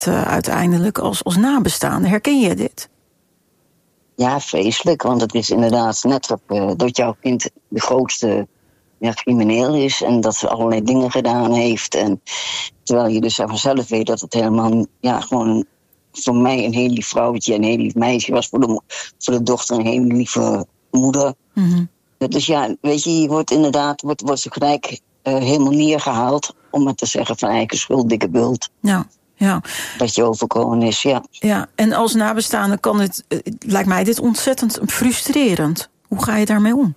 uiteindelijk als nabestaande. Herken je dit? Ja, vreselijk, want het is inderdaad net dat jouw kind de grootste crimineel is en dat ze allerlei dingen gedaan heeft. En terwijl je dus vanzelf weet dat het helemaal gewoon voor mij een heel lief vrouwtje, een heel lief meisje was, voor de dochter een hele lieve moeder. Mm-hmm. Dus ja, weet je wordt inderdaad wordt ze gelijk helemaal neergehaald om maar te zeggen van eigen schuld, dikke bult. Ja. Dat je overkomen is, ja. Ja, en als nabestaande lijkt mij dit ontzettend frustrerend. Hoe ga je daarmee om?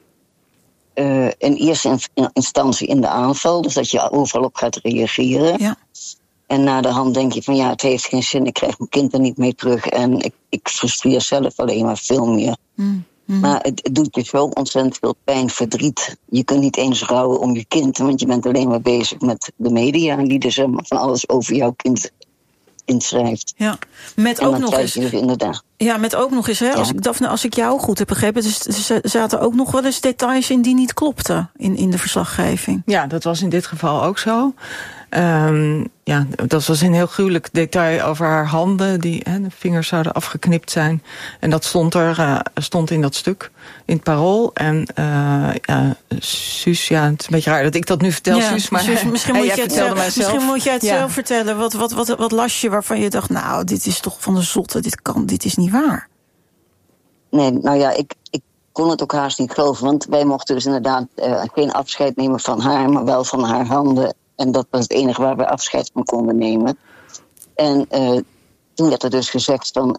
In eerste instantie in de aanval, dus dat je overal op gaat reageren. Ja. En na de hand denk je van het heeft geen zin, ik krijg mijn kind er niet mee terug. En ik frustreer zelf alleen maar veel meer. Mm-hmm. Maar het doet je zo ontzettend veel pijn, verdriet. Je kunt niet eens rouwen om je kind, want je bent alleen maar bezig met de media die dus van alles over jouw kind inschrijft. Ja, met ook nog eens. Inderdaad. Ja, met ook nog eens, hè, als ik jou goed heb begrepen, dus er zaten ook nog wel eens details in die niet klopten in de verslaggeving. Ja, dat was in dit geval ook zo. Dat was een heel gruwelijk detail over haar handen, die de vingers zouden afgeknipt zijn. En dat stond in dat stuk, in het Parool. En Suus, het is een beetje raar dat ik dat nu vertel, Suus. Maar Suus, misschien moet jij het zelf vertellen. Wat las je waarvan je dacht, dit is toch van de zotte, dit is niet waar. Nee, ik kon het ook haast niet geloven. Want wij mochten dus inderdaad geen afscheid nemen van haar, maar wel van haar handen. En dat was het enige waar we afscheid van konden nemen. En toen werd er dus gezegd van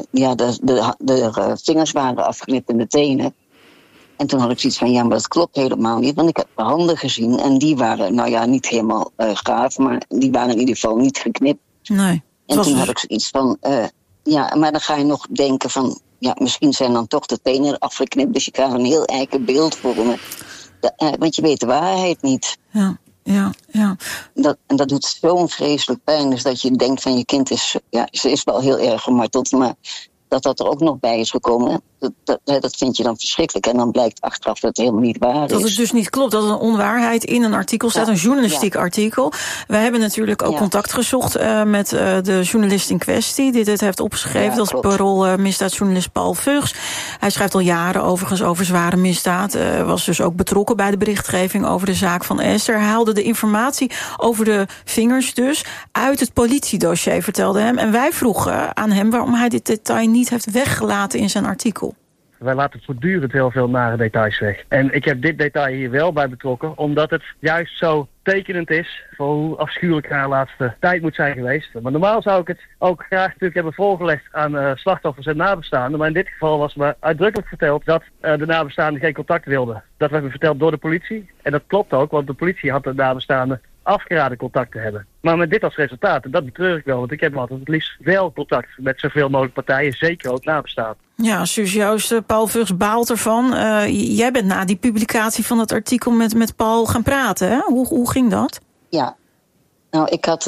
de vingers waren afgeknipt en de tenen. En toen had ik zoiets van, maar dat klopt helemaal niet. Want ik heb mijn handen gezien en die waren, niet helemaal gaaf, maar die waren in ieder geval niet geknipt. Nee. En toen had ik zoiets van, maar dan ga je nog denken van, misschien zijn dan toch de tenen afgeknipt. Dus je krijgt een heel eigen beeld vormen. Want je weet de waarheid niet. Ja. En dat doet zo'n vreselijk pijn. Dus dat je denkt van je kind ze is wel heel erg gemarteld, maar dat er ook nog bij is gekomen, dat vind je dan verschrikkelijk. En dan blijkt achteraf dat het helemaal niet waar is. Dat het dus niet klopt, dat er een onwaarheid in een artikel staat, een journalistiek artikel. Wij hebben natuurlijk ook contact gezocht met de journalist in kwestie, die dit heeft opgeschreven. Dat is Parool misdaadjournalist Paul Vughs. Hij schrijft al jaren overigens over zware misdaad. Was dus ook betrokken bij de berichtgeving over de zaak van Esther. Hij haalde de informatie over de vingers dus uit het politiedossier, vertelde hem. En wij vroegen aan hem waarom hij dit detail niet heeft weggelaten in zijn artikel. Wij laten voortdurend heel veel nare details weg. En ik heb dit detail hier wel bij betrokken, omdat het juist zo tekenend is voor hoe afschuwelijk haar laatste tijd moet zijn geweest. Maar normaal zou ik het ook graag natuurlijk hebben voorgelegd aan slachtoffers en nabestaanden. Maar in dit geval was me uitdrukkelijk verteld dat de nabestaanden geen contact wilden. Dat werd me verteld door de politie. En dat klopt ook, want de politie had de nabestaanden afgeraden contact te hebben. Maar met dit als resultaat, en dat betreur ik wel, want ik heb altijd het liefst wel contact met zoveel mogelijk partijen, zeker ook nabestaanden. Ja, Suus Joosten, Paul Vughs baalt ervan. Jij bent na die publicatie van het artikel met Paul gaan praten, hè? Hoe ging dat? Ja, ik had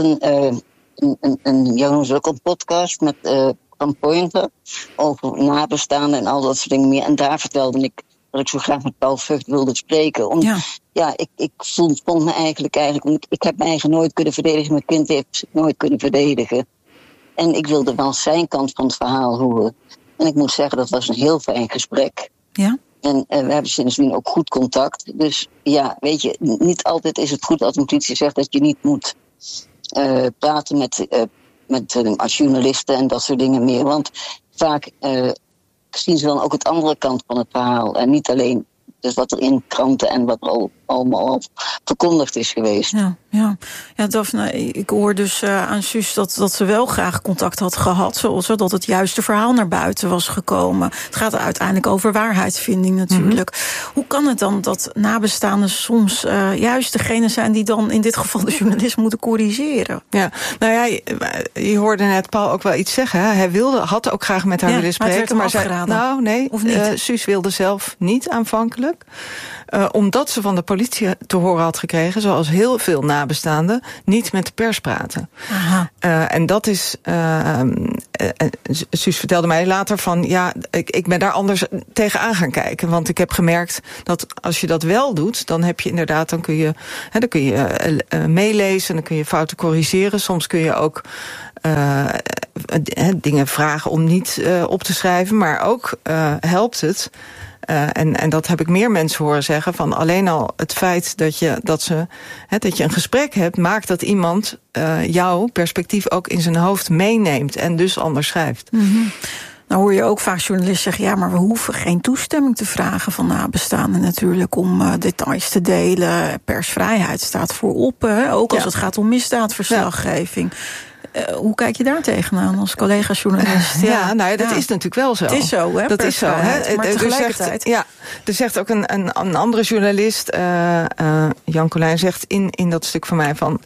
een podcast met Van Pointer over nabestaanden en al dat soort dingen meer. En daar vertelde ik dat ik zo graag met Paul Vughs wilde spreken. Ik vond me eigenlijk, ik heb me eigenlijk nooit kunnen verdedigen. Mijn kind heeft zich nooit kunnen verdedigen. En ik wilde wel zijn kant van het verhaal horen. En ik moet zeggen, dat was een heel fijn gesprek. Ja. En we hebben sindsdien ook goed contact. Dus weet je, niet altijd is het goed als een politie zegt dat je niet moet praten als journalisten en dat soort dingen meer. Want vaak zien ze dan ook het andere kant van het verhaal. En niet alleen dus wat er in kranten en wat er allemaal al verkondigd is geweest. Ja, Daphne, ik hoor dus aan Suus dat ze wel graag contact had gehad, zodat het juiste verhaal naar buiten was gekomen. Het gaat uiteindelijk over waarheidsvinding natuurlijk. Mm-hmm. Hoe kan het dan dat nabestaanden soms juist degene zijn die dan in dit geval de journalist moeten corrigeren? Ja, je hoorde net Paul ook wel iets zeggen. Hè? Hij had ook graag met haar willen spreken, maar zei, Suus wilde zelf niet aanvankelijk. Omdat ze van de politie te horen had gekregen, zoals heel veel nabestaanden, nabestaanden niet met de pers praten. En dat is... Suus vertelde mij later van... ja, ik ben daar anders tegenaan gaan kijken. Want ik heb gemerkt dat als je dat wel doet... dan heb je inderdaad, dan kun je meelezen... dan kun je fouten corrigeren. Soms kun je ook dingen vragen om niet op te schrijven. Maar ook helpt het... En dat heb ik meer mensen horen zeggen... van alleen al het feit dat je een gesprek hebt... maakt dat iemand jouw perspectief ook in zijn hoofd meeneemt... en dus anders schrijft. Mm-hmm. Nou hoor je ook vaak journalisten zeggen... ja, maar we hoeven geen toestemming te vragen van nabestaanden natuurlijk... om details te delen. Persvrijheid staat voorop, ook als het gaat om misdaadverslaggeving... hoe kijk je daar tegenaan als collega-journalist? Dat is natuurlijk wel zo. Het is zo, hè? Dat is zo, hè? Maar tegelijkertijd... Er zegt ook een andere journalist, Jan Colijn, zegt in dat stuk van mij van...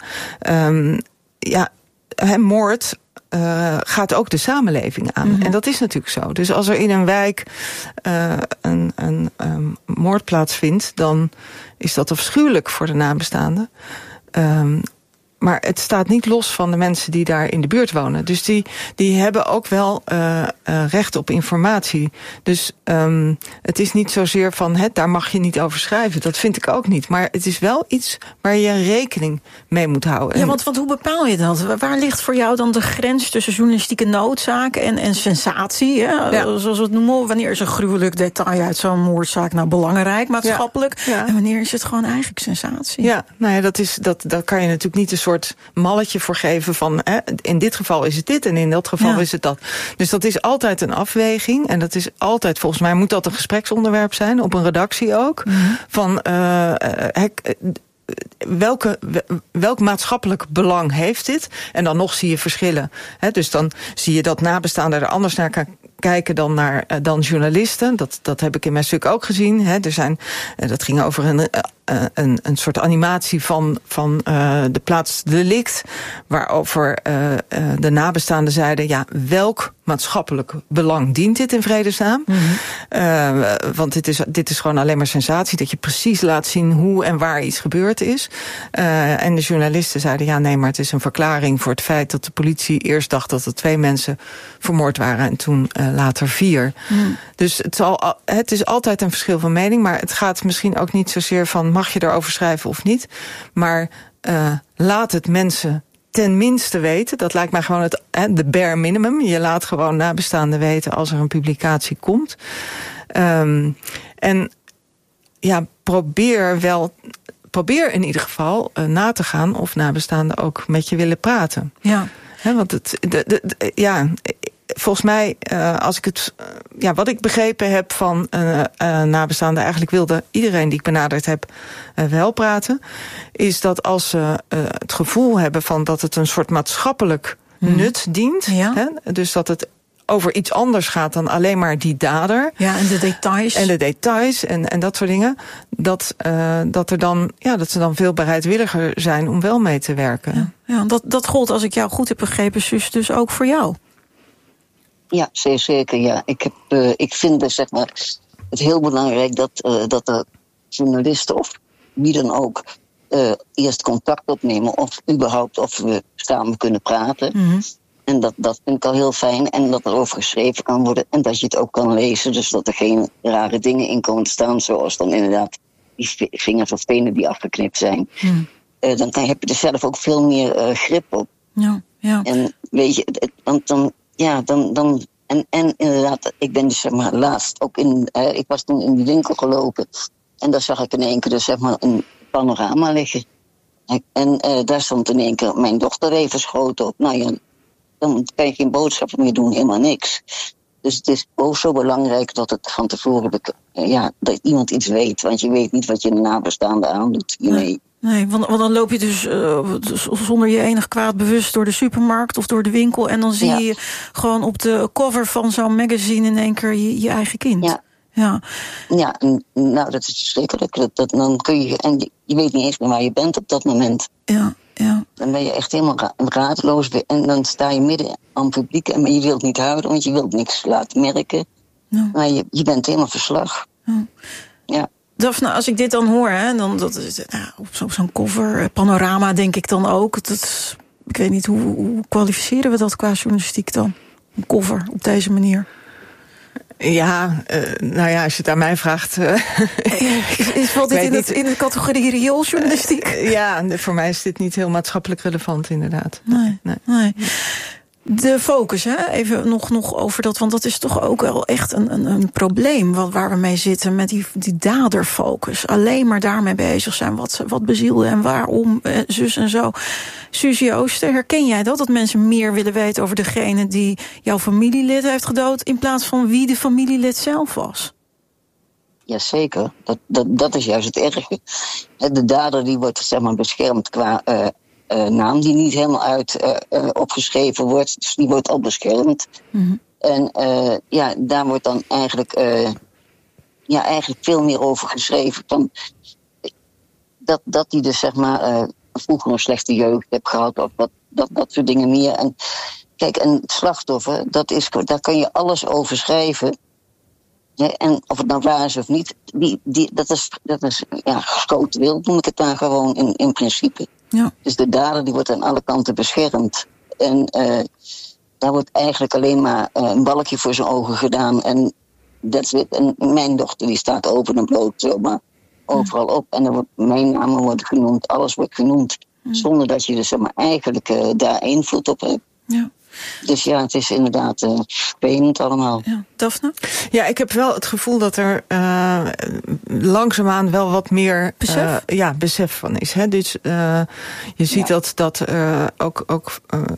moord gaat ook de samenleving aan. Mm-hmm. En dat is natuurlijk zo. Dus als er in een wijk een moord plaatsvindt... dan is dat afschuwelijk voor de nabestaanden... Maar het staat niet los van de mensen die daar in de buurt wonen. Dus die hebben ook wel recht op informatie. Dus het is niet zozeer van, daar mag je niet over schrijven. Dat vind ik ook niet. Maar het is wel iets waar je rekening mee moet houden. Ja, want hoe bepaal je dat? Waar ligt voor jou dan de grens tussen journalistieke noodzaak en sensatie? Ja? Zoals we het noemen. Wanneer is een gruwelijk detail uit zo'n moordzaak nou belangrijk maatschappelijk? Ja. En wanneer is het gewoon eigenlijk sensatie? Ja, nou ja, dat kan je natuurlijk niet een soort malletje voor geven van... in dit geval is het dit en in dat geval is het dat. Dus dat is altijd een afweging. En dat is altijd, volgens mij moet dat een gespreksonderwerp zijn... op een redactie ook. Mm-hmm. Van welk maatschappelijk belang heeft dit? En dan nog zie je verschillen. Dus dan zie je dat nabestaanden er anders naar kijken dan journalisten. Dat heb ik in mijn stuk ook gezien. Dat ging over een soort animatie van de plaats delict... waarover de nabestaanden zeiden... ja, welk maatschappelijk belang dient dit in vredesnaam? Mm-hmm. Want dit is gewoon alleen maar sensatie... dat je precies laat zien hoe en waar iets gebeurd is. En de journalisten zeiden... ja, nee, maar het is een verklaring voor het feit... dat de politie eerst dacht dat er 2 mensen vermoord waren... en toen later 4. Mm. Dus het is altijd een verschil van mening... maar het gaat misschien ook niet zozeer van... mag je erover schrijven of niet? Maar laat het mensen ten minste weten. Dat lijkt mij gewoon de bare minimum. Je laat gewoon nabestaanden weten als er een publicatie komt. En ja, probeer in ieder geval na te gaan... of nabestaanden ook met je willen praten. Ja. Want volgens mij, als ik wat ik begrepen heb van nabestaanden... eigenlijk wilde iedereen die ik benaderd heb wel praten... is dat als ze het gevoel hebben van dat het een soort maatschappelijk nut dient... Ja. Dus dat het over iets anders gaat dan alleen maar die dader. Ja, en de details. En de details en dat soort dingen. Dat ze dan veel bereidwilliger zijn om wel mee te werken. Ja, dat gold, als ik jou goed heb begrepen, Suus, dus ook voor jou. Ja, zeker. Ja. Ik vind dus, zeg maar, het heel belangrijk dat de journalisten of wie dan ook eerst contact opnemen of überhaupt of we samen kunnen praten. Mm-hmm. En dat vind ik al heel fijn. En dat er over geschreven kan worden en dat je het ook kan lezen. Dus dat er geen rare dingen in komen te staan, zoals dan inderdaad die vingers of tenen die afgeknipt zijn. Mm. Dan heb je er zelf ook veel meer grip op. Ja. En weet je, En inderdaad, ik ben dus zeg maar laatst ook ik was toen in die winkel gelopen. En daar zag ik in één keer dus zeg maar een panorama liggen. En daar stond in één keer mijn dochter even schoten op. Nou ja, dan kan je geen boodschappen meer doen, helemaal niks. Dus het is ook zo belangrijk dat het van tevoren dat iemand iets weet. Want je weet niet wat je de nabestaande aandoet hiermee. Nee, want dan loop je dus zonder je enig kwaad bewust door de supermarkt of door de winkel. En dan zie je gewoon op de cover van zo'n magazine in één keer je eigen kind. Ja, nou dat is verschrikkelijk. Dan kun je, en je weet niet eens meer waar je bent op dat moment. Ja. Dan ben je echt helemaal raadloos. En dan sta je midden aan het publiek. En je wilt niet huilen, want je wilt niks laten merken. Ja. Maar je bent helemaal verslag. Ja. Daphne, als ik dit dan hoor, hè, dan dat is op zo'n cover, panorama denk ik dan ook. Ik weet niet, hoe kwalificeren we dat qua journalistiek dan? Een cover op deze manier. Ja, als je het aan mij vraagt... Valt dit in de categorie riooljournalistiek? Ja, voor mij is dit niet heel maatschappelijk relevant, inderdaad. Nee. De focus, hè? Even nog over dat, want dat is toch ook wel echt een probleem waar we mee zitten met die daderfocus. Alleen maar daarmee bezig zijn, wat bezielde en waarom, zus en zo. Suzy Ooster, herken jij dat mensen meer willen weten over degene die jouw familielid heeft gedood, in plaats van wie de familielid zelf was? Jazeker, dat is juist het erge. De dader die wordt zeg maar beschermd qua naam die niet helemaal opgeschreven wordt. Dus die wordt al beschermd. Mm-hmm. En daar wordt dan eigenlijk veel meer over geschreven. Van, dat die dus zeg maar vroeger een slechte jeugd heeft gehad. Of dat soort dingen meer. En kijk, een slachtoffer, daar kan je alles over schrijven. Ja, en of het nou waar is of niet, dat is geschoten wild, noem ik het daar gewoon in principe. Ja. Dus de dader die wordt aan alle kanten beschermd. En daar wordt eigenlijk alleen maar een balkje voor zijn ogen gedaan. En that's it. En mijn dochter die staat open en bloot zomaar overal op. En mijn namen worden genoemd, alles wordt genoemd. Zonder dat je dus zeg maar, eigenlijk daar invloed op hebt. Ja. Dus ja, het is inderdaad spelend allemaal. Ja. Daphne? Ja, ik heb wel het gevoel dat er langzaamaan wel wat meer besef van is. Hè? Dus je ziet dat ook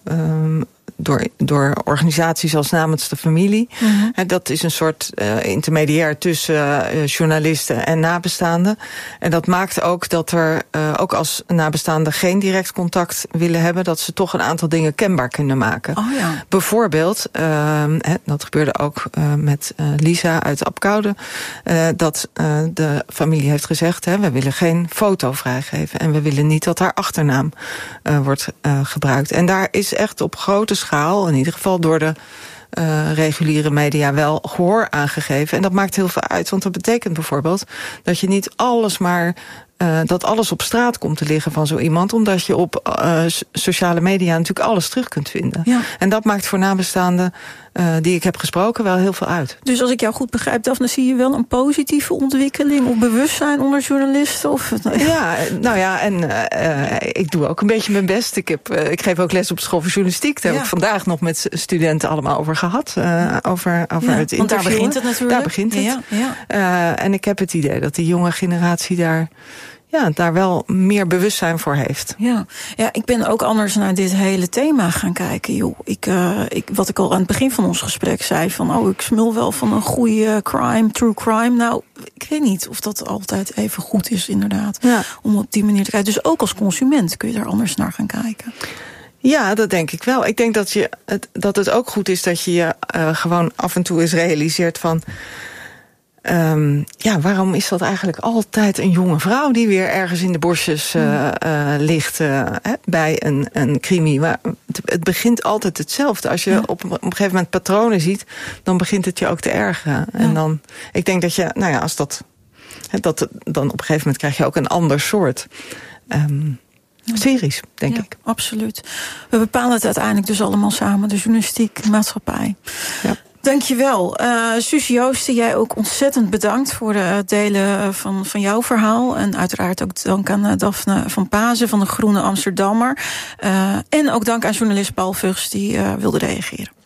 door organisaties als Namens de Familie. Mm-hmm. Dat is een soort intermediair tussen journalisten en nabestaanden. En dat maakt ook dat er, ook als nabestaanden geen direct contact willen hebben, dat ze toch een aantal dingen kenbaar kunnen maken. Oh, ja. Bijvoorbeeld, dat gebeurde ook met Lisa uit Apkoude, dat de familie heeft gezegd, we willen geen foto vrijgeven en we willen niet dat haar achternaam wordt gebruikt. En daar is echt op grote schaal, in ieder geval door de reguliere media, wel gehoor aangegeven. En dat maakt heel veel uit, want dat betekent bijvoorbeeld dat je niet alles maar dat alles op straat komt te liggen van zo iemand, omdat je op sociale media natuurlijk alles terug kunt vinden. Ja. En dat maakt voor nabestaanden die ik heb gesproken wel heel veel uit. Dus als ik jou goed begrijp, Daphne, zie je wel een positieve ontwikkeling of bewustzijn onder journalisten? Ik doe ook een beetje mijn best. Ik geef ook les op school voor journalistiek. Daar heb ik vandaag nog met studenten allemaal over gehad. Over het interview. Want daar begint het natuurlijk. Daar begint het. Ja. En ik heb het idee dat die jonge generatie daar wel meer bewustzijn voor heeft. Ja, ik ben ook anders naar dit hele thema gaan kijken. Joh. Wat ik al aan het begin van ons gesprek zei, van ik smul wel van een goede true crime. Nou, ik weet niet of dat altijd even goed is inderdaad. Ja. Om op die manier te kijken. Dus ook als consument kun je daar anders naar gaan kijken. Ja, dat denk ik wel. Ik denk dat het ook goed is dat je gewoon af en toe eens realiseert van, waarom is dat eigenlijk altijd een jonge vrouw die weer ergens in de bosjes ligt bij een crimi? Maar het begint altijd hetzelfde. Als je op een gegeven moment patronen ziet, dan begint het je ook te ergeren. Ja. En dan, ik denk dat je, als dat dan op een gegeven moment krijg je ook een ander soort series, denk ik. Absoluut. We bepalen het uiteindelijk dus allemaal samen, de journalistiek, de maatschappij. Ja. Dankjewel. Suzy Ooster, jij ook ontzettend bedankt voor het delen van jouw verhaal. En uiteraard ook dank aan Daphne van Pazen van de Groene Amsterdammer. En ook dank aan journalist Paul Vugts, die wilde reageren.